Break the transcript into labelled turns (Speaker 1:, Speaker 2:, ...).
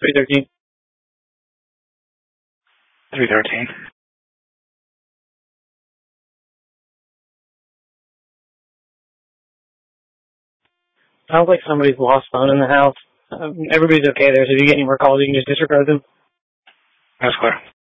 Speaker 1: 313.
Speaker 2: 313.
Speaker 1: Sounds like somebody's lost phone in the house. Everybody's okay there, so if you get any more calls, you can just disregard them.
Speaker 2: That's clear.